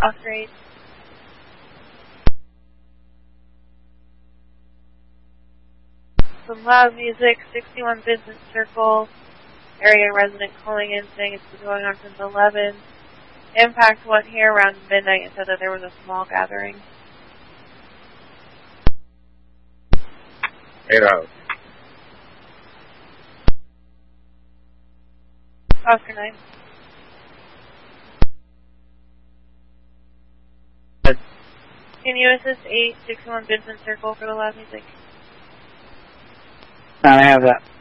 Oscar 8. Some loud music, 61 Vincent Circle. Area resident calling in saying it's been going on since 11. Impact went here around midnight and said that there was a small gathering. 8-0. Oscar 9. Can you assist 861 Vincent Circle for the loud music? I have that.